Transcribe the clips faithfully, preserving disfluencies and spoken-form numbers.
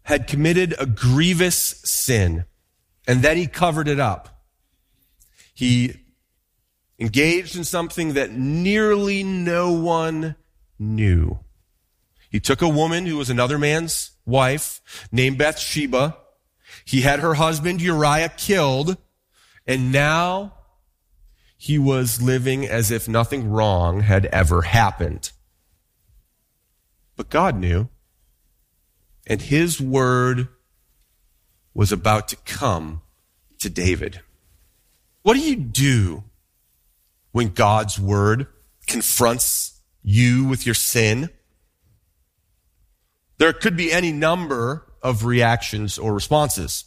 had committed a grievous sin, and then he covered it up. He engaged in something that nearly no one knew. He took a woman who was another man's wife named Bathsheba. He had her husband Uriah killed, and now he was living as if nothing wrong had ever happened. But God knew, and his word was about to come to David. What do you do when God's word confronts you with your sin? There could be any number of reactions or responses.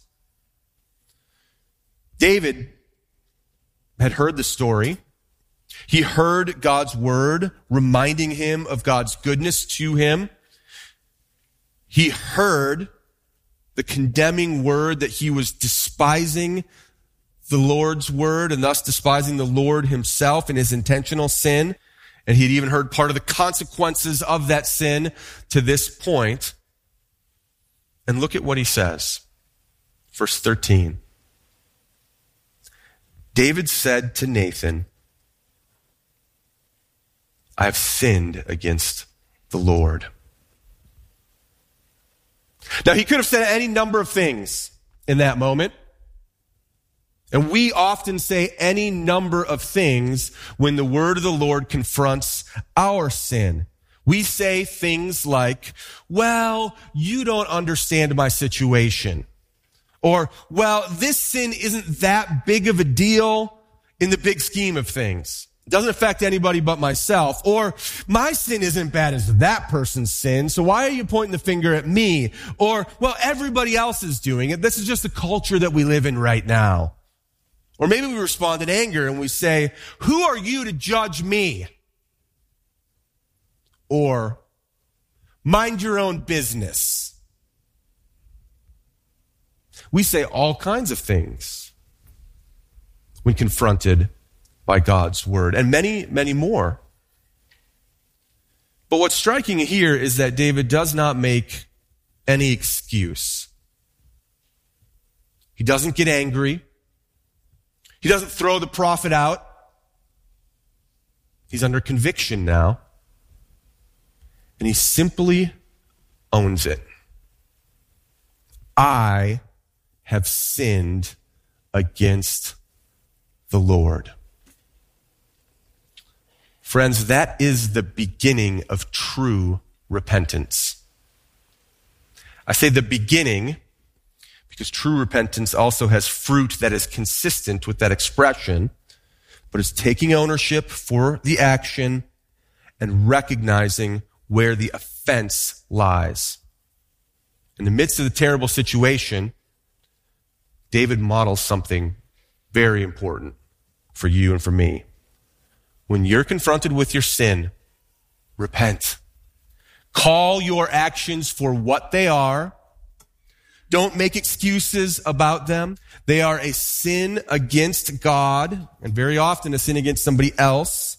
David had heard the story. He heard God's word reminding him of God's goodness to him. He heard the condemning word that he was despising the Lord's word and thus despising the Lord himself in his intentional sin. And he'd even heard part of the consequences of that sin to this point. And look at what he says. Verse thirteen. David said to Nathan, I have sinned against the Lord. Now, he could have said any number of things in that moment. And we often say any number of things when the word of the Lord confronts our sin. We say things like, well, you don't understand my situation. Or, well, this sin isn't that big of a deal in the big scheme of things. It doesn't affect anybody but myself. Or, my sin isn't bad as that person's sin, so why are you pointing the finger at me? Or, well, everybody else is doing it. This is just the culture that we live in right now. Or maybe we respond in anger and we say, who are you to judge me? Or, mind your own business. We say all kinds of things when confronted by God's word, and many, many more. But what's striking here is that David does not make any excuse. He doesn't get angry. He doesn't throw the prophet out. He's under conviction now. And he simply owns it. I have sinned against the Lord. Friends, that is the beginning of true repentance. I say the beginning because true repentance also has fruit that is consistent with that expression, but it's taking ownership for the action and recognizing where the offense lies. In the midst of the terrible situation, David models something very important for you and for me. When you're confronted with your sin, repent. Call your actions for what they are. Don't make excuses about them. They are a sin against God, and very often a sin against somebody else.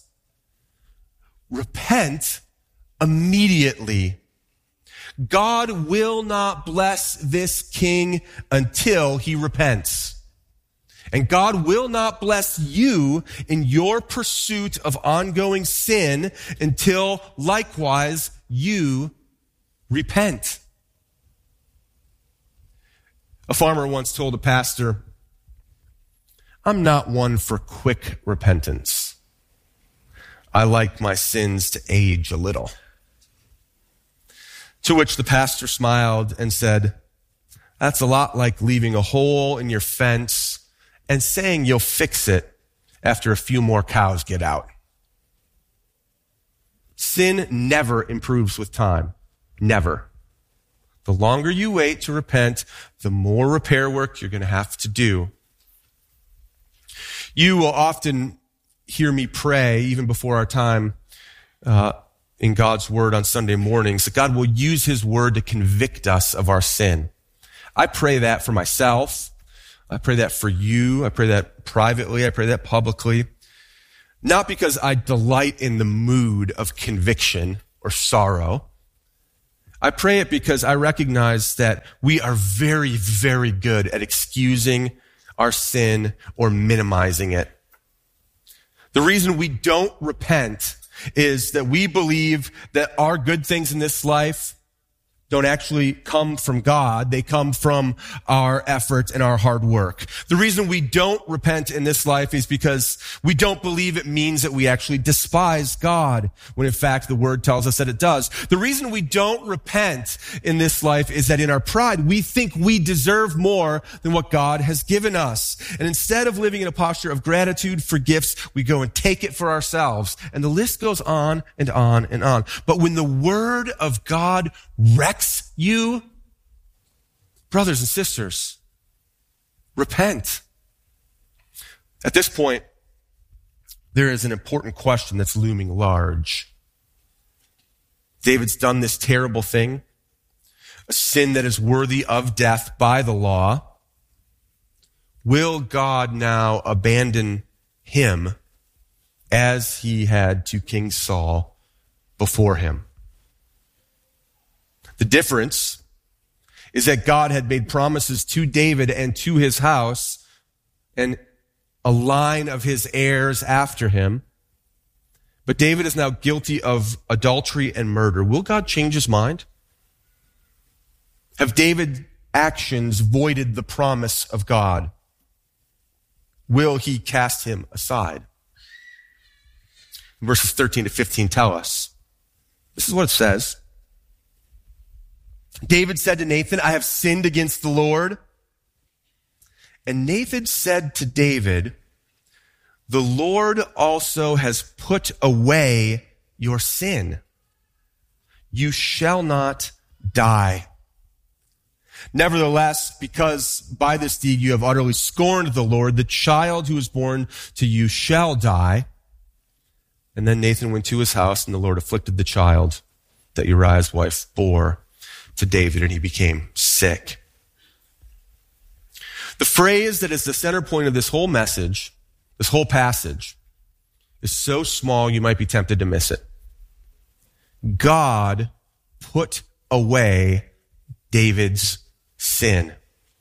Repent immediately. God will not bless this king until he repents. And God will not bless you in your pursuit of ongoing sin until likewise you repent. A farmer once told a pastor, I'm not one for quick repentance. I like my sins to age a little. To which the pastor smiled and said, that's a lot like leaving a hole in your fence and saying you'll fix it after a few more cows get out. Sin never improves with time. Never. The longer you wait to repent, the more repair work you're going to have to do. You will often hear me pray, even before our time uh, in God's word on Sunday mornings, that God will use his word to convict us of our sin. I pray that for myself. I pray that for you. I pray that privately. I pray that publicly. Not because I delight in the mood of conviction or sorrow. I pray it because I recognize that we are very, very good at excusing our sin or minimizing it. The reason we don't repent is that we believe that our good things in this life don't actually come from God. They come from our effort and our hard work. The reason we don't repent in this life is because we don't believe it means that we actually despise God, when in fact the word tells us that it does. The reason we don't repent in this life is that in our pride, we think we deserve more than what God has given us. And instead of living in a posture of gratitude for gifts, we go and take it for ourselves. And the list goes on and on and on. But when the word of God wrecks you, brothers and sisters, repent. At this point, there is an important question that's looming large. David's done this terrible thing, a sin that is worthy of death by the law. Will God now abandon him as he had to King Saul before him? The difference is that God had made promises to David and to his house and a line of his heirs after him. But David is now guilty of adultery and murder. Will God change his mind? Have David's actions voided the promise of God? Will he cast him aside? Verses thirteen to fifteen tell us. This is what it says. David said to Nathan, I have sinned against the Lord. And Nathan said to David, the Lord also has put away your sin. You shall not die. Nevertheless, because by this deed you have utterly scorned the Lord, the child who is born to you shall die. And then Nathan went to his house, and the Lord afflicted the child that Uriah's wife bore to David, and he became sick. The phrase that is the center point of this whole message, this whole passage, is so small you might be tempted to miss it. God put away David's sin.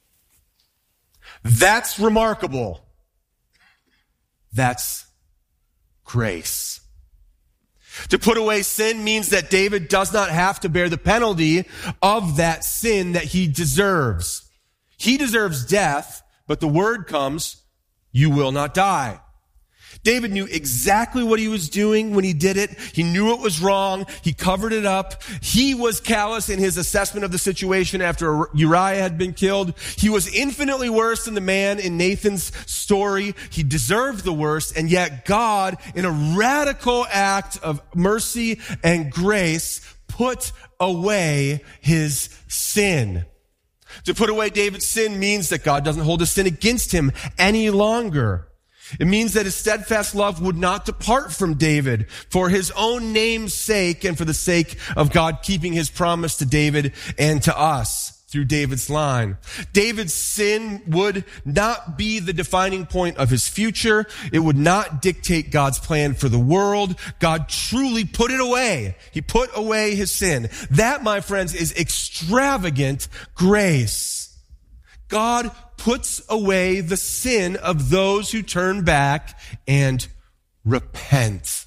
That's remarkable. That's grace. To put away sin means that David does not have to bear the penalty of that sin that he deserves. He deserves death, but the word comes, you will not die. David knew exactly what he was doing when he did it. He knew it was wrong. He covered it up. He was callous in his assessment of the situation after Uriah had been killed. He was infinitely worse than the man in Nathan's story. He deserved the worst, and yet God, in a radical act of mercy and grace, put away his sin. To put away David's sin means that God doesn't hold his sin against him any longer. It means that his steadfast love would not depart from David for his own name's sake and for the sake of God keeping his promise to David and to us through David's line. David's sin would not be the defining point of his future. It would not dictate God's plan for the world. God truly put it away. He put away his sin. That, my friends, is extravagant grace. God puts away the sin of those who turn back and repent.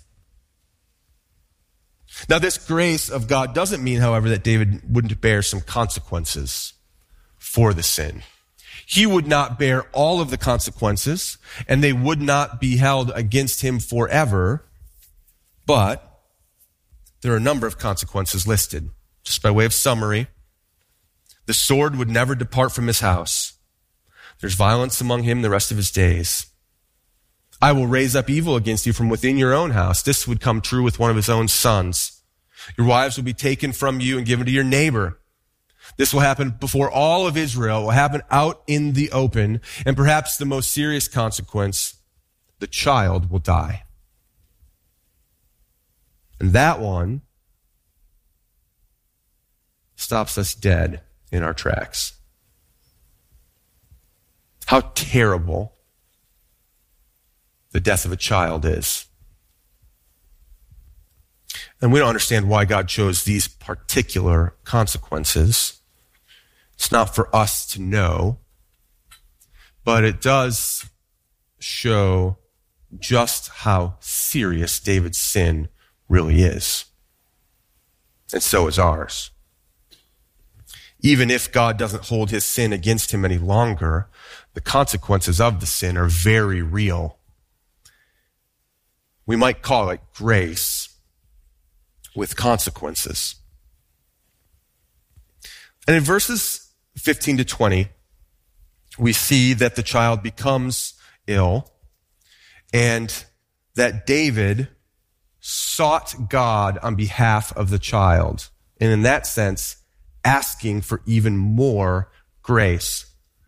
Now, this grace of God doesn't mean, however, that David wouldn't bear some consequences for the sin. He would not bear all of the consequences, and they would not be held against him forever. But there are a number of consequences listed. Just by way of summary, the sword would never depart from his house. There's violence among him the rest of his days. I will raise up evil against you from within your own house. This would come true with one of his own sons. Your wives will be taken from you and given to your neighbor. This will happen before all of Israel. It will happen out in the open. And perhaps the most serious consequence, the child will die. And that one stops us dead in our tracks. How terrible the death of a child is. And we don't understand why God chose these particular consequences. It's not for us to know, but it does show just how serious David's sin really is. And so is ours. Even if God doesn't hold his sin against him any longer, the consequences of the sin are very real. We might call it grace with consequences. And in verses fifteen to twenty, we see that the child becomes ill and that David sought God on behalf of the child. And in that sense, asking for even more grace.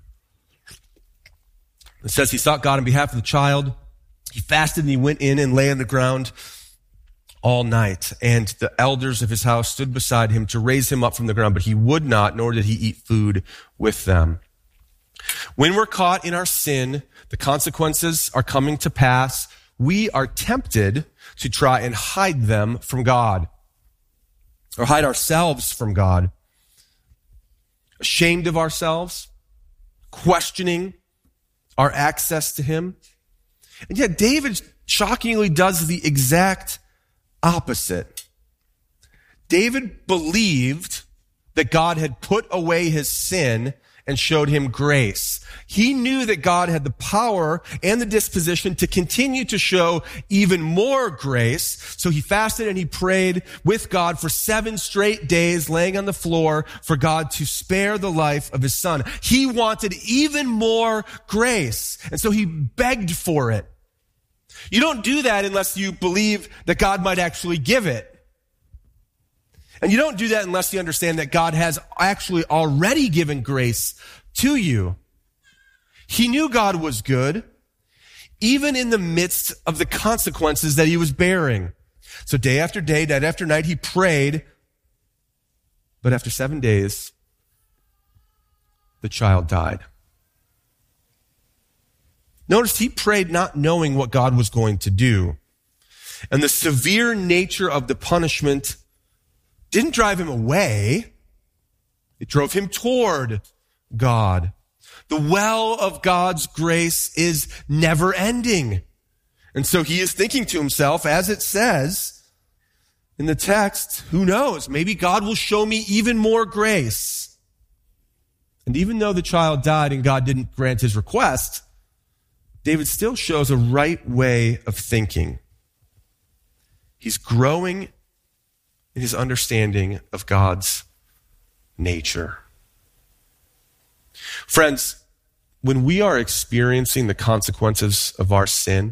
It says he sought God on behalf of the child. He fasted and he went in and lay on the ground all night. And the elders of his house stood beside him to raise him up from the ground, but he would not, nor did he eat food with them. When we're caught in our sin, the consequences are coming to pass. We are tempted to try and hide them from God, or hide ourselves from God. Ashamed of ourselves, questioning our access to him. And yet David shockingly does the exact opposite. David believed that God had put away his sin and showed him grace. He knew that God had the power and the disposition to continue to show even more grace. So he fasted and he prayed with God for seven straight days, laying on the floor for God to spare the life of his son. He wanted even more grace. And so he begged for it. You don't do that unless you believe that God might actually give it. And you don't do that unless you understand that God has actually already given grace to you. He knew God was good, even in the midst of the consequences that he was bearing. So day after day, night after night, he prayed. But after seven days, the child died. Notice he prayed not knowing what God was going to do. And the severe nature of the punishment didn't drive him away. It drove him toward God. The well of God's grace is never ending. And so he is thinking to himself, as it says in the text, who knows, maybe God will show me even more grace. And even though the child died and God didn't grant his request, David still shows a right way of thinking. He's growing in his understanding of God's nature. Friends, when we are experiencing the consequences of our sin,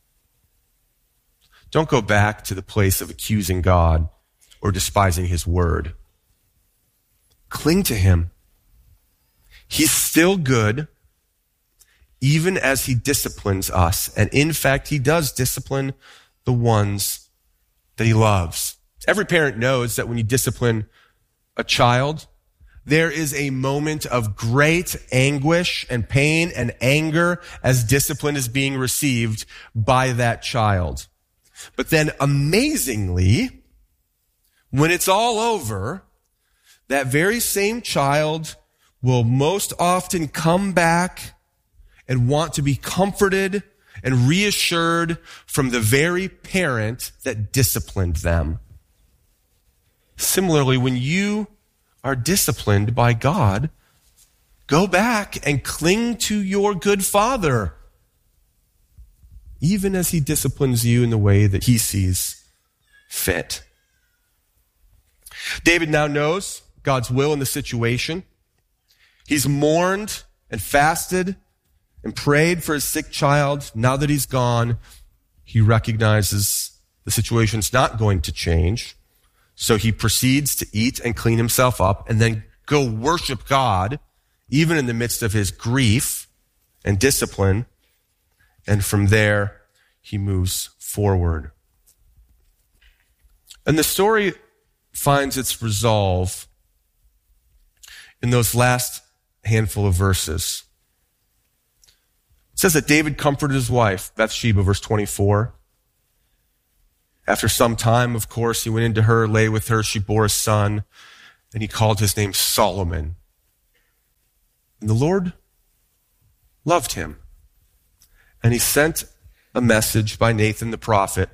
don't go back to the place of accusing God or despising his word. Cling to him. He's still good, even as he disciplines us. And in fact, he does discipline the ones that he loves. Every parent knows that when you discipline a child, there is a moment of great anguish and pain and anger as discipline is being received by that child. But then amazingly, when it's all over, that very same child will most often come back and want to be comforted and reassured from the very parent that disciplined them. Similarly, when you are disciplined by God, go back and cling to your good father, even as he disciplines you in the way that he sees fit. David now knows God's will in the situation. He's mourned and fasted and prayed for his sick child. Now that he's gone, he recognizes the situation's not going to change. So he proceeds to eat and clean himself up and then go worship God, even in the midst of his grief and discipline. And from there, he moves forward. And the story finds its resolve in those last handful of verses. It says that David comforted his wife, Bathsheba, verse twenty-four. After some time, of course, he went into her, lay with her. She bore a son, and he called his name Solomon. And the Lord loved him. And he sent a message by Nathan the prophet.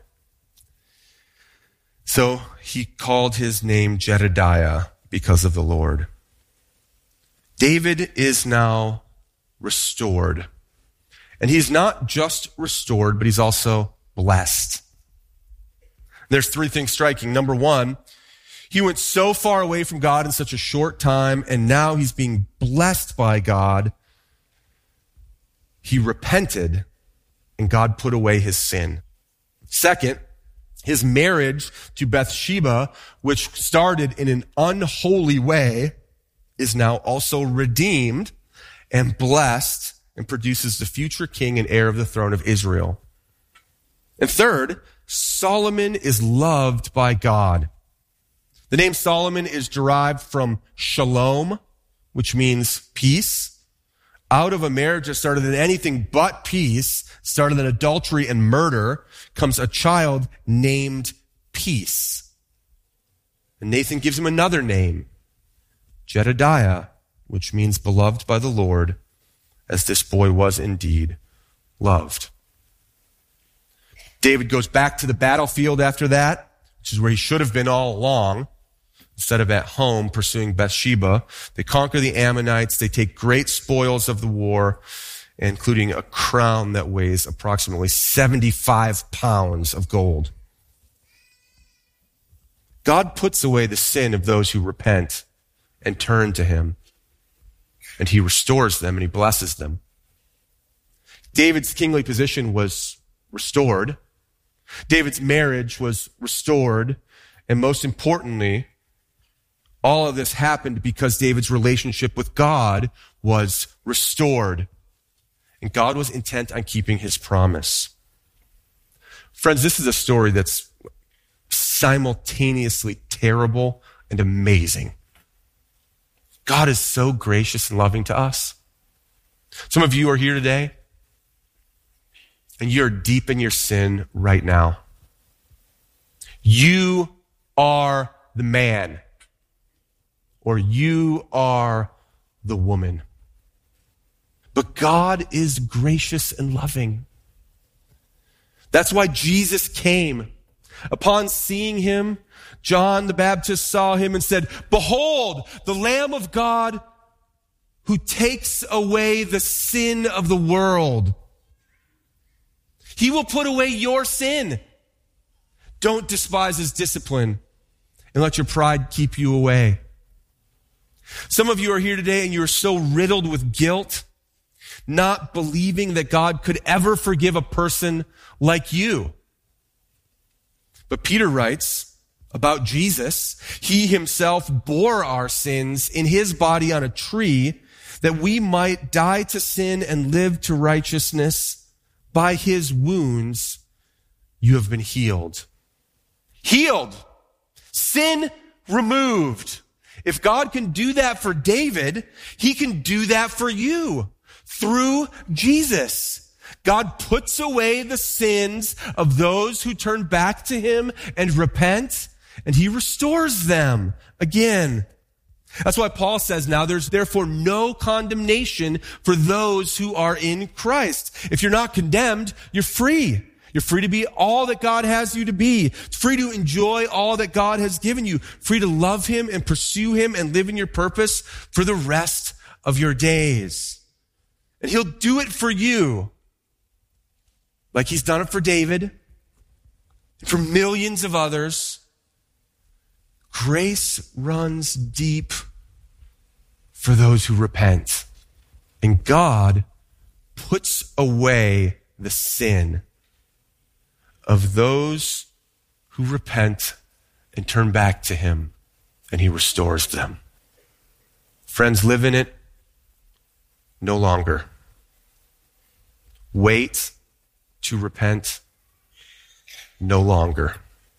So he called his name Jedediah because of the Lord. David is now restored. And he's not just restored, but he's also blessed. There's three things striking. Number one, he went so far away from God in such a short time, and now he's being blessed by God. He repented, and God put away his sin. Second, his marriage to Bathsheba, which started in an unholy way, is now also redeemed and blessed and produces the future king and heir of the throne of Israel. And third, Solomon is loved by God. The name Solomon is derived from shalom, which means peace. Out of a marriage that started in anything but peace, started in adultery and murder, comes a child named Peace. And Nathan gives him another name, Jedediah, which means beloved by the Lord, as this boy was indeed loved. David goes back to the battlefield after that, which is where he should have been all along. Instead of at home pursuing Bathsheba, they conquer the Ammonites. They take great spoils of the war, including a crown that weighs approximately seventy-five pounds of gold. God puts away the sin of those who repent and turn to him, and he restores them and he blesses them. David's kingly position was restored. David's marriage was restored. And most importantly, all of this happened because David's relationship with God was restored. And God was intent on keeping his promise. Friends, this is a story that's simultaneously terrible and amazing. God is so gracious and loving to us. Some of you are here today, and you're deep in your sin right now. You are the man, or you are the woman. But God is gracious and loving. That's why Jesus came. Upon seeing him, John the Baptist saw him and said, "Behold, the Lamb of God who takes away the sin of the world." He will put away your sin. Don't despise his discipline and let your pride keep you away. Some of you are here today and you are so riddled with guilt, not believing that God could ever forgive a person like you. But Peter writes about Jesus, he himself bore our sins in his body on a tree that we might die to sin and live to righteousness. By his wounds, you have been healed. Healed. Sin removed. If God can do that for David, he can do that for you through Jesus. God puts away the sins of those who turn back to him and repent, and he restores them again. That's why Paul says now there's therefore no condemnation for those who are in Christ. If you're not condemned, you're free. You're free to be all that God has you to be. Free to enjoy all that God has given you. Free to love him and pursue him and live in your purpose for the rest of your days. And he'll do it for you, like he's done it for David, for millions of others. Grace runs deep for those who repent. And God puts away the sin of those who repent and turn back to him, and he restores them. Friends, live in it no longer. Wait to repent no longer.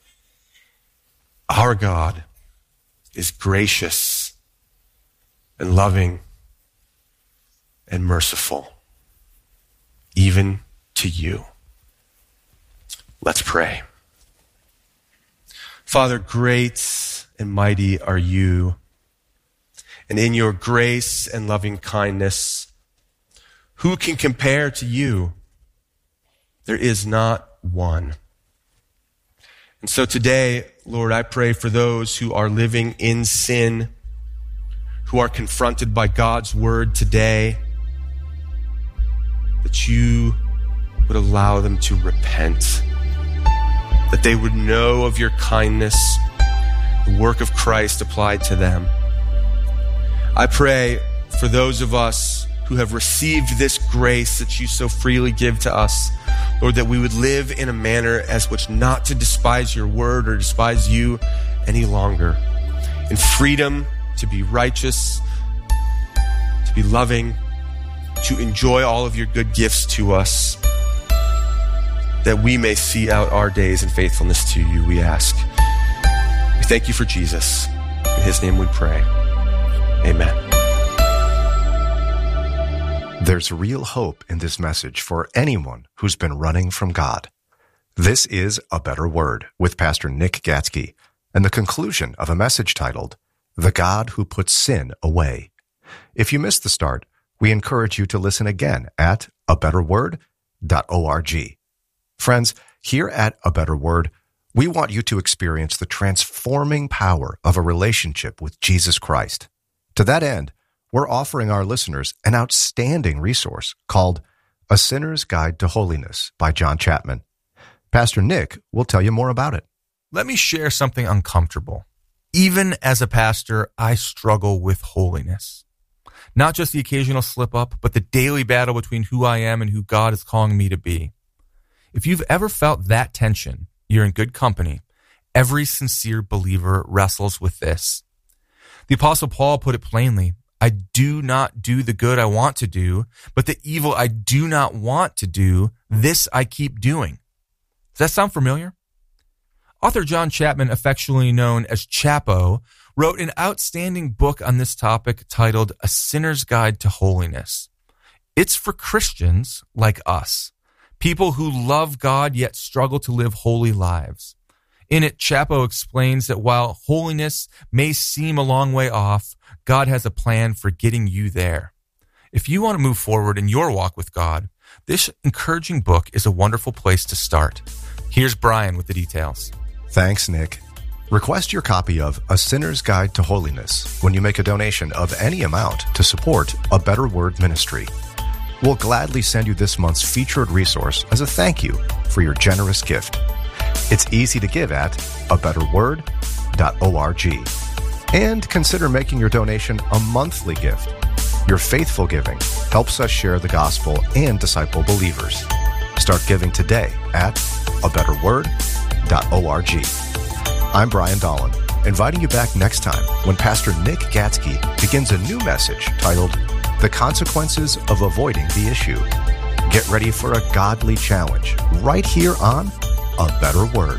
Our God is gracious and loving and merciful, even to you. Let's pray. Father, great and mighty are you. And in your grace and loving kindness, who can compare to you? There is not one. And so today, Lord, I pray for those who are living in sin, who are confronted by God's word today, that you would allow them to repent, that they would know of your kindness, the work of Christ applied to them. I pray for those of us who have received this grace that you so freely give to us, Lord, that we would live in a manner as which not to despise your word or despise you any longer. In freedom to be righteous, to be loving, to enjoy all of your good gifts to us, that we may see out our days in faithfulness to you, we ask. We thank you for Jesus. In his name we pray. Amen. There's real hope in this message for anyone who's been running from God. This is A Better Word with Pastor Nick Gatsky and the conclusion of a message titled, The God Who Puts Sin Away. If you missed the start, we encourage you to listen again at a better word dot org. Friends, here at A Better Word, we want you to experience the transforming power of a relationship with Jesus Christ. To that end, we're offering our listeners an outstanding resource called A Sinner's Guide to Holiness by John Chapman. Pastor Nick will tell you more about it. Let me share something uncomfortable. Even as a pastor, I struggle with holiness. Not just the occasional slip up, but the daily battle between who I am and who God is calling me to be. If you've ever felt that tension, you're in good company. Every sincere believer wrestles with this. The Apostle Paul put it plainly, I do not do the good I want to do, but the evil I do not want to do, this I keep doing. Does that sound familiar? Author John Chapman, affectionately known as Chapo, wrote an outstanding book on this topic titled A Sinner's Guide to Holiness. It's for Christians like us, people who love God yet struggle to live holy lives. In it, Chapo explains that while holiness may seem a long way off, God has a plan for getting you there. If you want to move forward in your walk with God, this encouraging book is a wonderful place to start. Here's Brian with the details. Thanks, Nick. Request your copy of A Sinner's Guide to Holiness when you make a donation of any amount to support A Better Word ministry. We'll gladly send you this month's featured resource as a thank you for your generous gift. It's easy to give at a better word dot org. And consider making your donation a monthly gift. Your faithful giving helps us share the gospel and disciple believers. Start giving today at a better word dot org. I'm Brian Dolan, inviting you back next time when Pastor Nick Gatsky begins a new message titled The Consequences of Avoiding the Issue. Get ready for a godly challenge right here on A Better Word.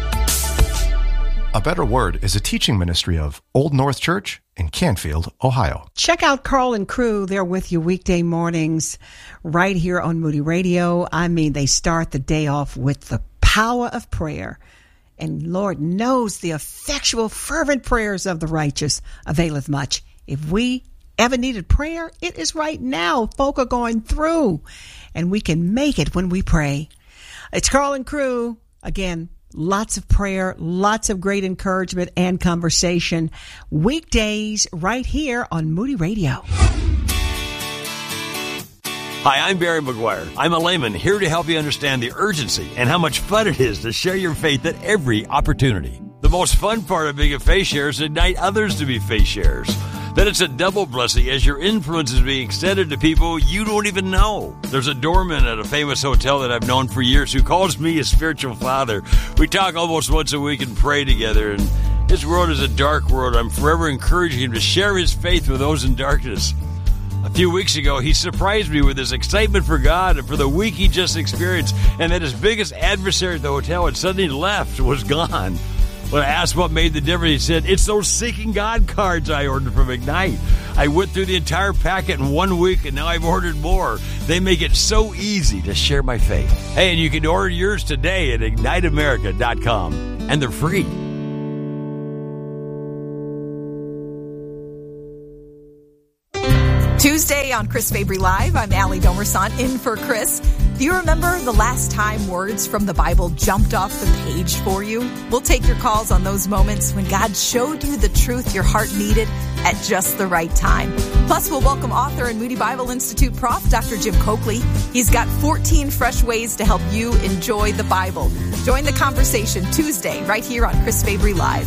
A Better Word is a teaching ministry of Old North Church in Canfield, Ohio. Check out Carl and crew. They're with you weekday mornings right here on Moody Radio. I mean, they start the day off with the power of prayer. And Lord knows the effectual, fervent prayers of the righteous availeth much. If we ever needed prayer, it is right now. Folk are going through, and we can make it when we pray. It's Carl and crew. Again, lots of prayer, lots of great encouragement and conversation. Weekdays right here on Moody Radio. Hi, I'm Barry McGuire. I'm a layman here to help you understand the urgency and how much fun it is to share your faith at every opportunity. The most fun part of being a faith sharer is to ignite others to be faith sharers. Then it's a double blessing as your influence is being extended to people you don't even know. There's a doorman at a famous hotel that I've known for years who calls me his spiritual father. We talk almost once a week and pray together, and his world is a dark world. I'm forever encouraging him to share his faith with those in darkness. A few weeks ago, he surprised me with his excitement for God and for the week he just experienced, and that his biggest adversary at the hotel had suddenly left, was gone. When I asked what made the difference, he said, it's those Seeking God cards I ordered from Ignite. I went through the entire packet in one week, and now I've ordered more. They make it so easy to share my faith. Hey, and you can order yours today at ignite america dot com, and they're free. Tuesday on Chris Fabry Live, I'm Allie Domerson in for Chris. Do you remember the last time words from the Bible jumped off the page for you? We'll take your calls on those moments when God showed you the truth your heart needed at just the right time. Plus, we'll welcome author and Moody Bible Institute prof, Doctor Jim Coakley. He's got fourteen fresh ways to help you enjoy the Bible. Join the conversation Tuesday right here on Chris Fabry Live.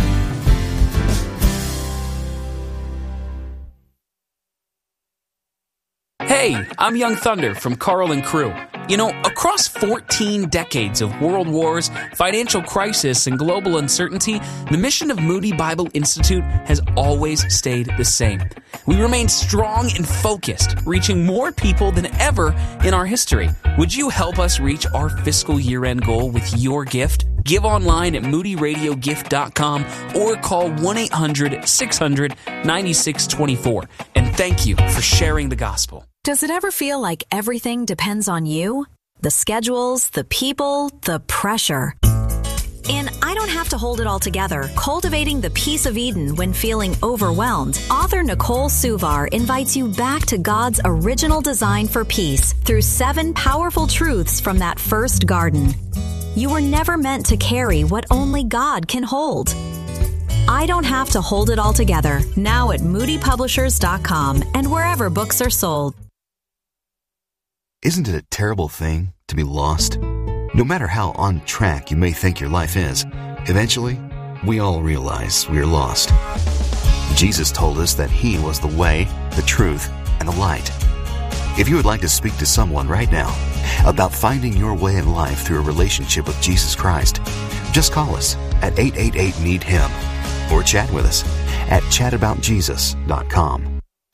Hey, I'm Young Thunder from Carl and Crew. You know, across fourteen decades of world wars, financial crisis, and global uncertainty, the mission of Moody Bible Institute has always stayed the same. We remain strong and focused, reaching more people than ever in our history. Would you help us reach our fiscal year-end goal with your gift? Give online at moody radio gift dot com or call one eight hundred six hundred ninety-six twenty-four. And thank you for sharing the gospel. Does it ever feel like everything depends on you? The schedules, the people, the pressure. In I Don't Have to Hold It All Together, Cultivating the Peace of Eden When Feeling Overwhelmed, author Nicole Suvar invites you back to God's original design for peace through seven powerful truths from that first garden. You were never meant to carry what only God can hold. I Don't Have to Hold It All Together, now at moody publishers dot com and wherever books are sold. Isn't it a terrible thing to be lost? No matter how on track you may think your life is, eventually, we all realize we are lost. Jesus told us that He was the way, the truth, and the light. If you would like to speak to someone right now about finding your way in life through a relationship with Jesus Christ, just call us at eight eight eight, need him or chat with us at chat about jesus dot com.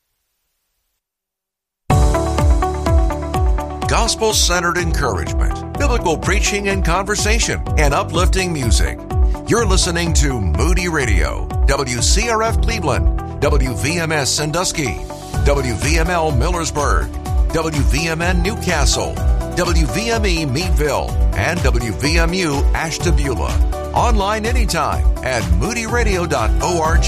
Gospel-centered encouragement, biblical preaching and conversation, and uplifting music. You're listening to Moody Radio, W C R F Cleveland, W V M S Sandusky, W V M L Millersburg, W V M N Newcastle, W V M E Meadville, and W V M U Ashtabula. Online anytime at moody radio dot org.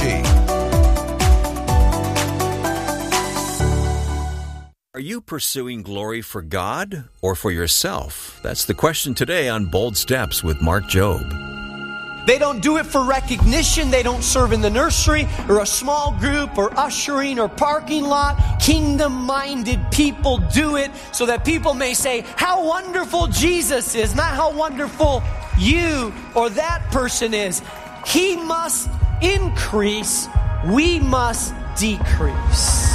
Are you pursuing glory for God or for yourself? That's the question today on Bold Steps with Mark Jobe. They don't do it for recognition. They don't serve in the nursery or a small group or ushering or parking lot. Kingdom-minded people do it so that people may say how wonderful Jesus is, not how wonderful you or that person is. He must increase. We must decrease.